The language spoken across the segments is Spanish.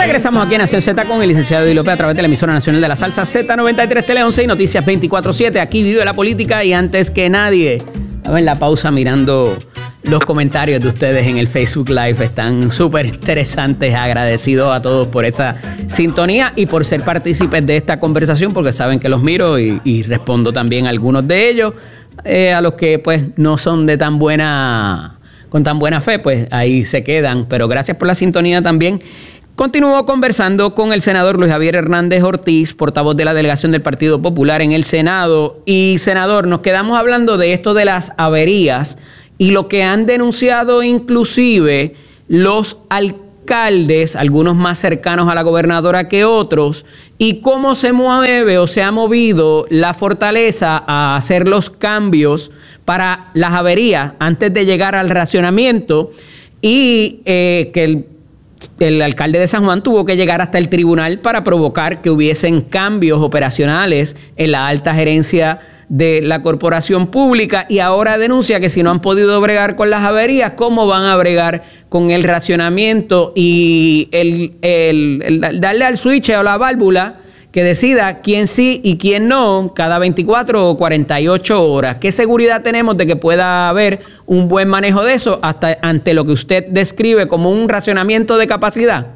Regresamos aquí en Nación Z con el licenciado Eddie López a través de la emisora nacional de la salsa Z93 Tele 11 y Noticias 24/7. Aquí vive la política y antes que nadie. Estaba en la pausa mirando los comentarios de ustedes en el Facebook Live. Están súper interesantes. Agradecidos a todos por esta sintonía y por ser partícipes de esta conversación, porque saben que los miro y respondo también a algunos de ellos. A los que pues no son de tan buena, con tan buena fe, pues ahí se quedan. Pero gracias por la sintonía también. Continúo conversando con el senador Luis Javier Hernández Ortiz, portavoz de la delegación del Partido Popular en el Senado. Y, senador, nos quedamos hablando de esto de las averías y lo que han denunciado inclusive los alcaldes, algunos más cercanos a la gobernadora que otros, y cómo se mueve o se ha movido la fortaleza a hacer los cambios para las averías antes de llegar al racionamiento y que el alcalde de San Juan tuvo que llegar hasta el tribunal para provocar que hubiesen cambios operacionales en la alta gerencia de la corporación pública, y ahora denuncia que si no han podido bregar con las averías, ¿cómo van a bregar con el racionamiento y el darle al switch o la válvula que decida quién sí y quién no cada 24 o 48 horas? ¿Qué seguridad tenemos de que pueda haber un buen manejo de eso hasta ante lo que usted describe como un racionamiento de capacidad?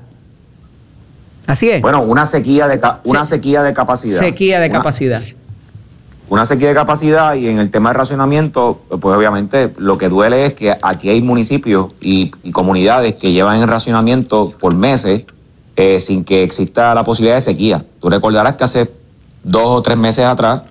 Así es. Bueno, una sequía de capacidad. Sequía de capacidad. Una sequía de capacidad, y en el tema de racionamiento, pues obviamente lo que duele es que aquí hay municipios y comunidades que llevan en racionamiento por meses sin que exista la posibilidad de sequía. Tú recordarás que hace 2 o 3 meses atrás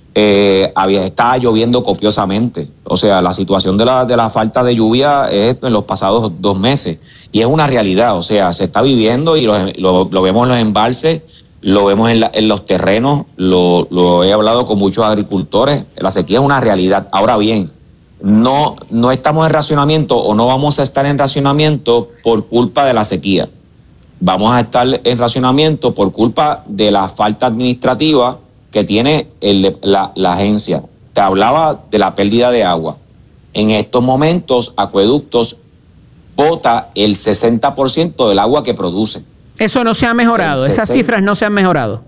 estaba lloviendo copiosamente. O sea, la situación de la falta de lluvia es en los pasados 2 meses. Y es una realidad, o sea, se está viviendo y lo vemos en los embalses, lo vemos en los terrenos, lo he hablado con muchos agricultores. La sequía es una realidad. Ahora bien, no estamos en racionamiento o no vamos a estar en racionamiento por culpa de la sequía. Vamos a estar en racionamiento por culpa de la falta administrativa que tiene la agencia. Te hablaba de la pérdida de agua. En estos momentos, Acueductos bota el 60% del agua que produce. Eso no se ha mejorado, esas cifras no se han mejorado.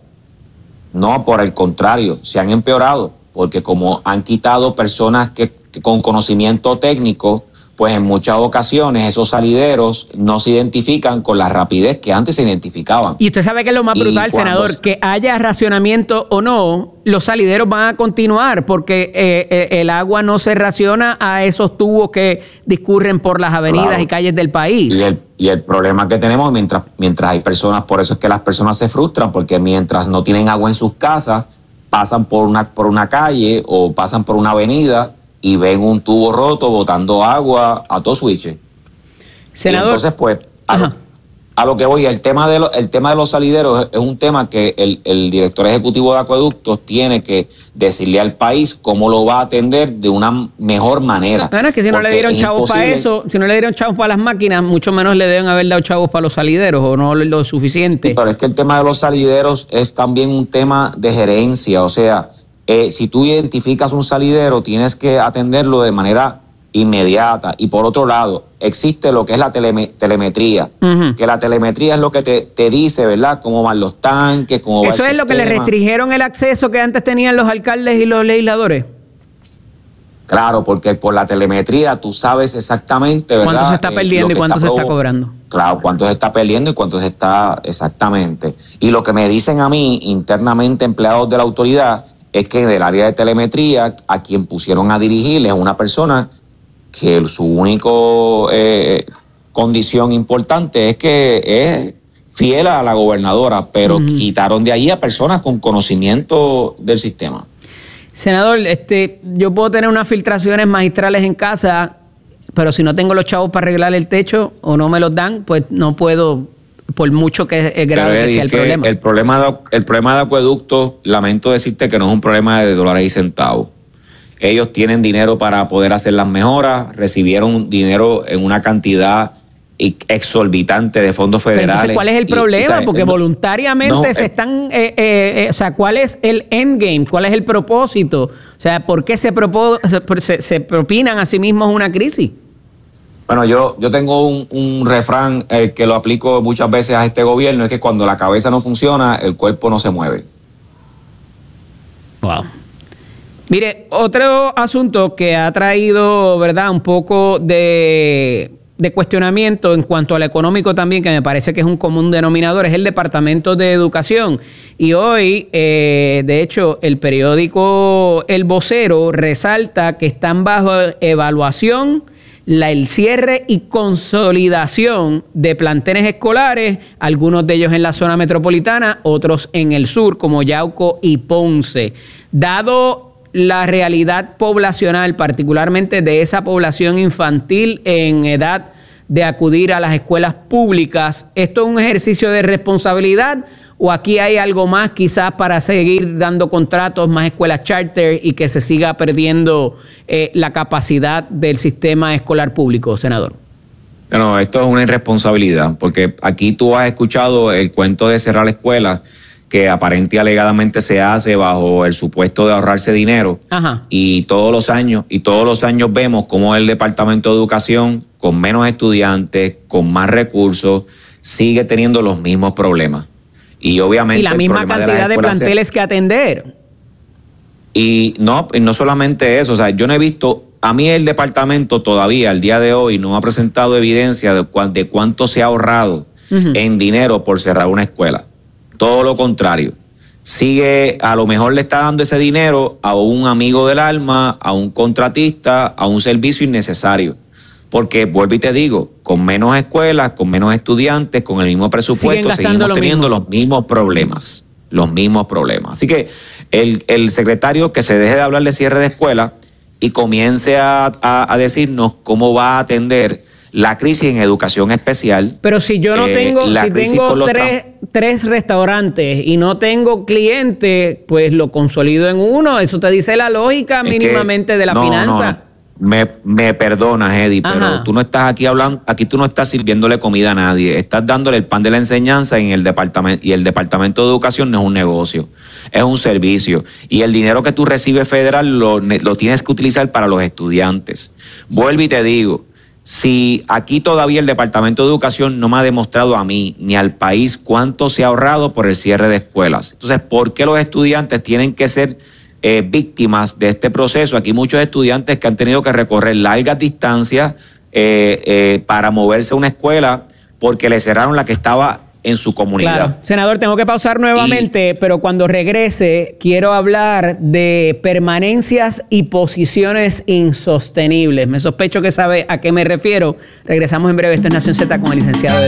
No, por el contrario, se han empeorado, porque como han quitado personas que con conocimiento técnico, pues en muchas ocasiones esos salideros no se identifican con la rapidez que antes se identificaban. Y usted sabe que es lo más brutal, senador, que haya racionamiento o no, los salideros van a continuar porque el agua no se raciona a esos tubos que discurren por las avenidas y calles del país. Y el problema que tenemos mientras hay personas, por eso es que las personas se frustran, porque mientras no tienen agua en sus casas, pasan por una calle o pasan por una avenida y ven un roto botando agua a todo switch. Senador. Y entonces, pues, a lo que voy, el tema de los salideros es un tema que el director ejecutivo de Acueductos tiene que decirle al país cómo lo va a atender de una mejor manera. Bueno, es que si no le dieron chavos para eso, si no le dieron chavos para las máquinas, mucho menos le deben haber dado chavos para los salideros, o no lo suficiente. Sí, pero es que el tema de los salideros es también un tema de gerencia, o sea, si tú identificas un salidero, tienes que atenderlo de manera inmediata. Y por otro lado, existe lo que es la telemetría, que la telemetría es lo que te dice, ¿verdad?, cómo van los tanques, cómo va el sistema. ¿Eso es lo que le restringieron el acceso que antes tenían los alcaldes y los legisladores? Claro, porque por la telemetría tú sabes exactamente, ¿verdad?, cuánto se está perdiendo y cuánto se está cobrando. Claro, cuánto se está perdiendo y cuánto se está exactamente. Y lo que me dicen a mí internamente empleados de la autoridad es que del área de telemetría, a quien pusieron a dirigir es una persona que su única condición importante es que es fiel a la gobernadora, pero quitaron de ahí a personas con conocimiento del sistema. Senador, yo puedo tener unas filtraciones magistrales en casa, pero si no tengo los chavos para arreglar el techo o no me los dan, pues no puedo, por mucho que es grave que sea el problema. El problema de Acueductos, lamento decirte que no es un problema de dólares y centavos. Ellos tienen dinero para poder hacer las mejoras, recibieron dinero en una cantidad exorbitante de fondos federales. Pero entonces, ¿cuál es el problema? Porque voluntariamente se están... o sea, ¿cuál es el endgame? ¿Cuál es el propósito? O sea, ¿por qué se propinan a sí mismos una crisis? Bueno, yo tengo un refrán que lo aplico muchas veces a este gobierno, es que cuando la cabeza no funciona, el cuerpo no se mueve. Wow. Mire, otro asunto que ha traído, ¿verdad?, un poco de cuestionamiento en cuanto al económico también, que me parece que es un común denominador, es el Departamento de Educación. Y hoy, de hecho, el periódico El Vocero resalta que están bajo evaluación el cierre y consolidación de planteles escolares, algunos de ellos en la zona metropolitana, otros en el sur, como Yauco y Ponce. Dado la realidad poblacional, particularmente de esa población infantil en edad de acudir a las escuelas públicas, ¿esto es un ejercicio de responsabilidad o aquí hay algo más quizás para seguir dando contratos, más escuelas charter y que se siga perdiendo la capacidad del sistema escolar público, senador? Bueno, esto es una irresponsabilidad, porque aquí tú has escuchado el cuento de cerrar la escuela, que aparente y alegadamente se hace bajo el supuesto de ahorrarse dinero. Ajá. Y todos los años vemos cómo el Departamento de Educación, con menos estudiantes, con más recursos, sigue teniendo los mismos problemas. Y obviamente y la misma cantidad de planteles que atender. Y no solamente eso, o sea, yo no he visto, a mí el departamento todavía, al día de hoy, no ha presentado evidencia de cuánto se ha ahorrado en dinero por cerrar una escuela. Todo lo contrario. Sigue, a lo mejor le está dando ese dinero a un amigo del alma, a un contratista, a un servicio innecesario. Porque, vuelvo y te digo, con menos escuelas, con menos estudiantes, con el mismo presupuesto, seguimos teniendo los mismos problemas. Los mismos problemas. Así que el secretario que se deje de hablar de cierre de escuela y comience a decirnos cómo va a atender la crisis en educación especial. Pero si yo no tengo, si tengo tres restaurantes y no tengo clientes, pues lo consolido en uno. Eso te dice la lógica mínimamente de la finanza. Me perdonas, Eddie, pero tú no estás aquí hablando, aquí tú no estás sirviéndole comida a nadie, estás dándole el pan de la enseñanza en el departamento, y el Departamento de Educación no es un negocio, es un servicio, y el dinero que tú recibes federal lo tienes que utilizar para los estudiantes. Vuelvo y te digo, si aquí todavía el Departamento de Educación no me ha demostrado a mí ni al país cuánto se ha ahorrado por el cierre de escuelas, entonces, ¿por qué los estudiantes tienen que ser víctimas de este proceso? Aquí muchos estudiantes que han tenido que recorrer largas distancias para moverse a una escuela porque le cerraron la que estaba en su comunidad. Claro. Senador, tengo que pausar nuevamente, pero cuando regrese quiero hablar de permanencias y posiciones insostenibles. Me sospecho que sabe a qué me refiero. Regresamos en breve. Esto es Nación Z con el licenciado